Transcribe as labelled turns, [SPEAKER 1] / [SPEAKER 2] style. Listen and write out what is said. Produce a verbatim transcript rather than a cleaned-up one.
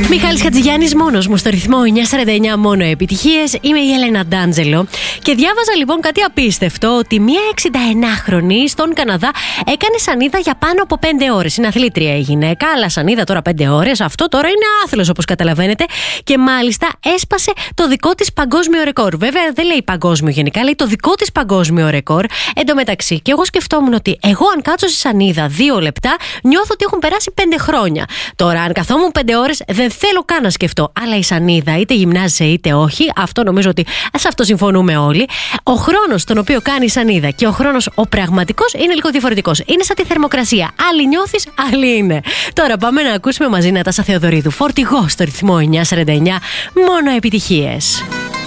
[SPEAKER 1] Μιχάλης Χατζηγιάννης μόνος μου στο ρυθμό εννιακόσια σαράντα εννιά, μόνο επιτυχίες. Είμαι η Έλενα Ντάντζελο και διάβαζα λοιπόν κάτι απίστευτο, ότι μία εξηνταεννάχρονη στον Καναδά έκανε σανίδα για πάνω από πέντε ώρες. Είναι αθλήτρια η γυναίκα, αλλά σανίδα τώρα πέντε ώρες, αυτό τώρα είναι άθλος όπως καταλαβαίνετε. Και μάλιστα έσπασε το δικό της παγκόσμιο ρεκόρ. Βέβαια δεν λέει παγκόσμιο γενικά, λέει το δικό της παγκόσμιο ρεκόρ. Εν τω μεταξύ, και εγώ σκεφτόμουν ότι εγώ αν κάτσω στη σανίδα δύο λεπτά, νιώθω ότι έχουν περάσει πέντε χρόνια. Τώρα, αν καθόμουν πέντε ώρες, δεν θέλω καν να σκεφτώ. Αλλά η σανίδα, είτε γυμνάζεσαι είτε όχι, αυτό νομίζω ότι σε αυτό συμφωνούμε όλοι. Ο χρόνος τον οποίο κάνει η σανίδα και ο χρόνος ο πραγματικός είναι λίγο διαφορετικός. Είναι σαν τη θερμοκρασία. Άλλη νιώθεις, άλλη είναι. Τώρα πάμε να ακούσουμε μαζί Νατάσα Θεοδωρίδου. Φορτηγό στο ρυθμό εννιακόσια σαράντα εννιά, μόνο επιτυχίες.